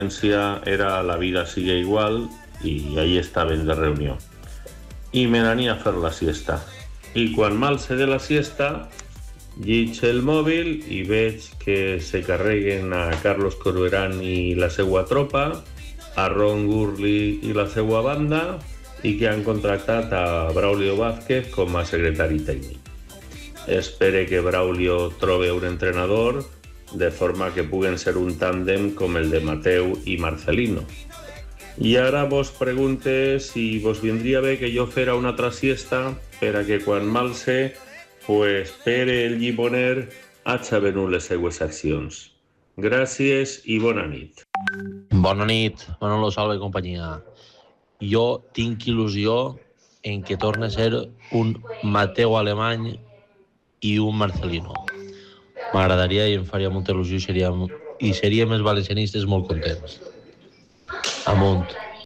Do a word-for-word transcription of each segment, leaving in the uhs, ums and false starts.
era la vida sigue igual i ahí estaven de reunió. I me n'ania a fer la siesta. I quan m'alce de la siesta, lliig el mòbil i veig que se carreguen a Carlos Corberán i la seua tropa, a Ron Gurley i la seua banda, i que han contractat a Braulio Vázquez com a secretari tècnic. Espere que Braulio trobe un entrenador de forma que puguen ser un tándem com el de Mateu i Marcelino. I ara vos pregunte si vos vindria bé que jo fera una altra siesta per a que quan m'alce, pues Pere el Lliboner haja venut les seues accions. Gràcies i bona nit. Bona nit, Manolo Salve i companyia. Jo tinc il·lusió en que torni a ser un Mateu Alemany i un Marcelino. M'agradaria i em faria molta il·lusió i seríem, i seríem els valencianistes molt contents. Amunt.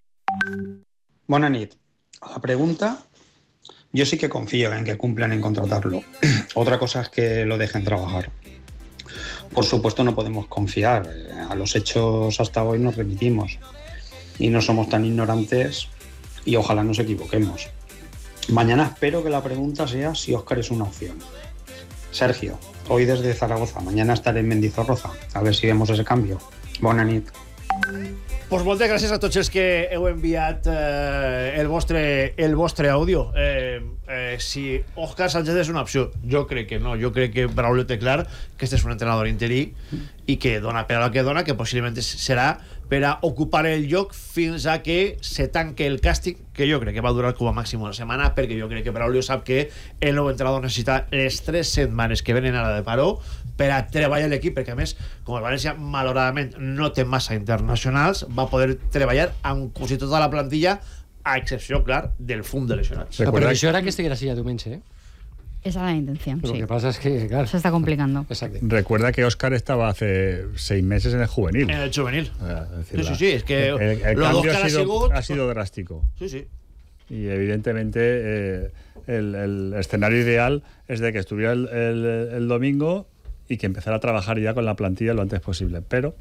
Bona nit. La pregunta, yo sí que confío en que cumplan en contratarlo. Otra cosa es que lo dejen trabajar. Por supuesto no podemos confiar. A los hechos hasta hoy nos remitimos. Y no somos tan ignorantes y ojalá nos equivoquemos. Mañana espero que la pregunta sea si Óscar es una opción. Sergio, hoy desde Zaragoza, mañana estaré en Mendizorroza. A ver si vemos ese cambio. Bona nit. Pues moltes gràcies a tots els que heu enviat eh, el, vostre, el vostre àudio. Eh, eh, si Óscar Sánchez és una opció, jo crec que no. Jo crec que Braulio té clar que este és un entrenador interí i que dona per a la que dona, que possiblement serà per a ocupar el lloc fins a que se tanque el càstig, que jo crec que va durar com a màxim una setmana, perquè jo crec que Braulio sap que el nou entrenador necessita les tres setmanes que venen ara de paró per a treballar l'equip, perquè a més, com el València malauradament no té massa internacionals, va poder treballar amb quasi tota la plantilla, a excepció, clar, del fum de lesionats. La previsió era que estiguera así ya diumenge, ¿eh? Esa es la intención, Lo sí. que pasa es que, claro, se está complicando. Exacto. Recuerda que Óscar estaba hace seis meses en el juvenil. En el juvenil. Es decir, Sí, sí, sí, es que el, el, el lo cambio que ha ha sido, sigut- ha sido drástico. Sí, sí. Y evidentemente eh, el, el escenario ideal es de que estuviera el, el, el domingo y que empezara a trabajar ya con la plantilla lo antes posible. Pero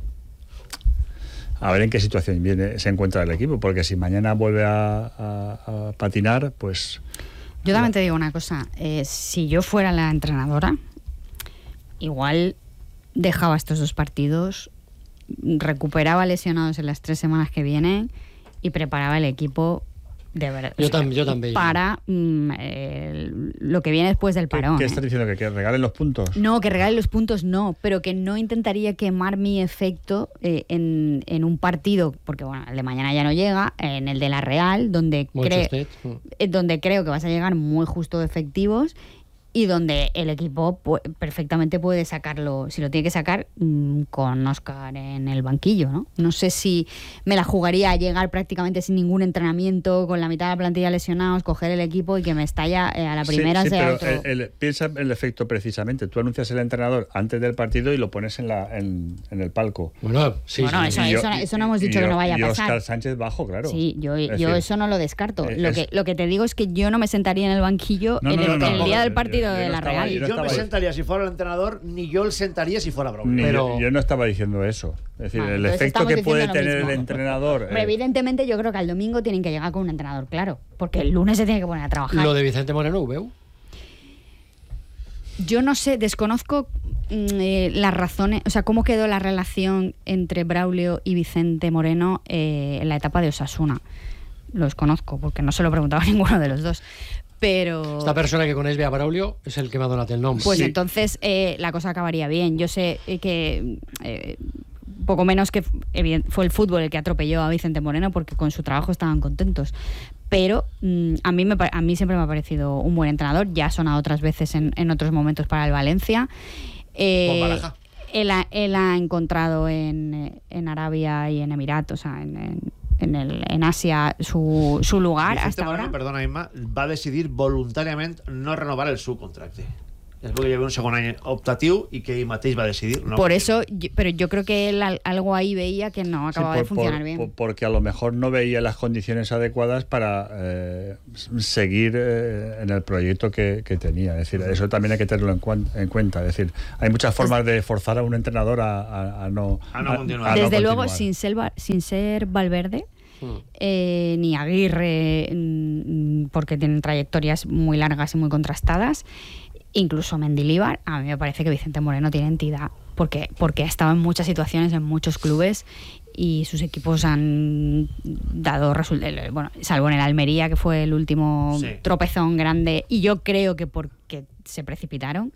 a ver en qué situación viene, se encuentra el equipo, porque si mañana vuelve a, a, a patinar, pues... Yo también te digo una cosa, eh, si yo fuera la entrenadora, igual dejaba estos dos partidos, recuperaba lesionados en las tres semanas que vienen y preparaba el equipo de verdad. Yo, tam yo también. Para mm, eh, lo que viene después del parón. ¿Qué, qué ¿eh? estás diciendo? ¿Que, que regalen los puntos? No, que regalen los puntos no, pero que no intentaría quemar mi efecto eh, en, en un partido, porque bueno, el de mañana ya no llega, en el de la Real, donde, cre eh, donde creo que vas a llegar muy justo de efectivos y donde el equipo pu perfectamente puede sacarlo, si lo tiene que sacar, mmm, con Óscar en el banquillo, ¿no? No sé si me la jugaría a llegar prácticamente sin ningún entrenamiento, con la mitad de la plantilla lesionados, coger el equipo y que me estalla eh, a la primera sí, sí, sea pero otro... el, el, piensa el efecto precisamente. Tú anuncias el entrenador antes del partido y lo pones en, la, en, en el palco. Bueno, sí, bueno sí. eso, Y yo- eso, eso no hemos y dicho yo- que no vaya a y pasar. Óscar Sánchez bajo, claro. Sí, yo, Es yo decir, eso no lo descarto. eh, Lo es- que, lo que te digo es que yo no me sentaría en el banquillo No, en no, el, no, no, en el no, día yo- del partido yo de no la estaba- Real. yo no Yo me estaba- sentaría si fuera el entrenador, ni yo el sentaría si fuera Braulio. Ni Pero- yo, yo no estaba diciendo eso. Es decir, Vale, el entonces efecto estamos que puede diciendo lo tener el mismo. entrenador. Hombre, eh, evidentemente yo creo que al domingo tienen que llegar con un entrenador, claro, porque el lunes se tiene que poner a trabajar. Lo de Vicente Moreno, ¿ho veu? Yo no sé, desconozco mm, eh, las razones, o sea, cómo quedó la relación entre Braulio y Vicente Moreno eh, en la etapa de Osasuna. Lo desconozco, porque no se lo he preguntado a ninguno de los dos. Pero... Esta persona que coneix bé a Braulio és el que m'ha donat el nom. Pues Sí. entonces eh, la cosa acabaría bien. Yo sé eh, que eh, poco menos que evident- fue el fútbol el que atropelló a Vicente Moreno porque con su trabajo estaban contentos. Pero mm, a, mí me, pa- a mí siempre me ha parecido un buen entrenador. Ya ha sonado otras veces en, en otros momentos para el Valencia. Eh, Con Baraja. él, ha, él ha encontrado en, eh, en Arabia y en Emiratos, o sea, en, en, en, el, en Asia, su, su lugar Vicente hasta Moreno, ahora. perdona, Imma, va decidir voluntàriament no renovar el seu contracte. Después que lleve un segundo año optativo y que Mateix va a decidir. ¿no? Por eso, yo, pero yo creo que él al- algo ahí veía que no acababa Sí, por- de funcionar por- bien. por- porque a lo mejor no veía las condiciones adecuadas para eh, seguir eh, en el proyecto que, que tenía. Es decir, eso también hay que tenerlo en, cuan- en cuenta. Es decir, hay muchas formas de forzar a un entrenador a, a- a no, A no continuar. a no Desde luego, continuar. sin ser, Va- sin ser Valverde, eh, ni Aguirre, mm, porque tienen trayectorias muy largas y muy contrastadas, incluso Mendilibar, a mí me parece que Vicente Moreno tiene entidad, porque, porque ha estado en muchas situaciones, en muchos clubes, y sus equipos han dado resultados, bueno, salvo en el Almería, que fue el último Sí. tropezón grande, y yo creo que porque se precipitaron.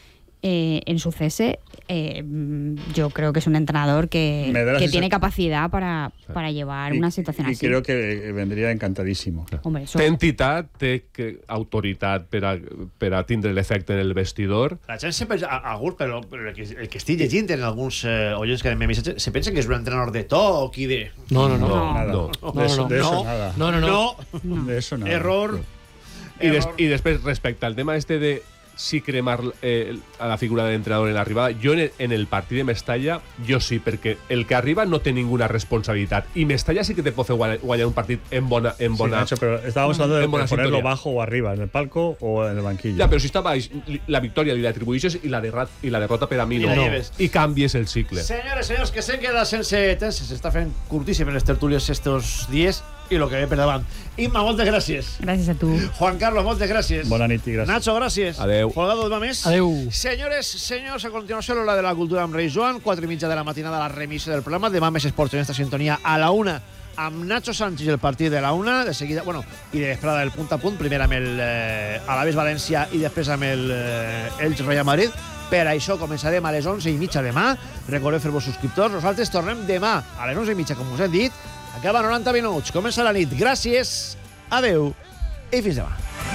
Eh, en su cese, eh, yo creo que es un entrenador que, Me da la que sensa- tiene capacidad para, para llevar Y- una situación y así. creo que vendría encantadísimo. Hombre, eso- Té entitat, té que, autoritat per a, per a tindre l'efecte en el vestidor. La gent se pensa, a- alguns, però, però el, que, el que estic llegint en alguns eh, oients que m'han missatge, se pensa que és un entrenador de toc i de... No, no, no. No, Nada. no. De eso, No, no, de eso no. nada. No, no, no. No. De eso nada. Error. I, des, Error. I després, respecte al tema este de si cremar eh, a la figura de l'entrenador en l'arribada, jo en el, en el partit de Mestalla, jo sí, perquè el que arriba no té ninguna responsabilitat. I Mestalla sí que te pot fer guanyar, guanyar un partit en bona... En Sí, bona Nacho, pero estábamos hablando de en bona ponerlo sintonia. bajo o arriba, en el palco o en el banquillo. Ja, però si està baix, li- la victòria li l'atribuïssis i, la derrat, i la derrota per a mi I no. la no. lleves. I canvies el cicle. Senyores, senyors, que se queda sense temps. S'està fent curtíssim en les tertúlies estos dies i el que ve per davant. Imma, moltes gràcies. Gràcies a tu. Juan Carlos, moltes gràcies. Bona nit i gràcies. Nacho, gràcies. Adeu. Folgado, demà més. Adeu. Senyores, senyors, a continuació l'hora de la cultura amb Rei Joan, quatre i mitja de la matinada, la remissió del programa. Demà més esports en esta sintonia a la una amb Nacho Sánchez el partit de la una, de seguida, bueno, i de vesprada del punt a punt, primer amb el eh, Alavés València i després amb el eh, Elx Real Madrid. Per això començarem a les onze i mitja demà. Recordeu fer-vos subscriptors. Nosaltres tornem demà a les onze i mitja, com us hem dit. Acaba noranta minuts. Comença la nit. Gràcies, adeu i fins demà.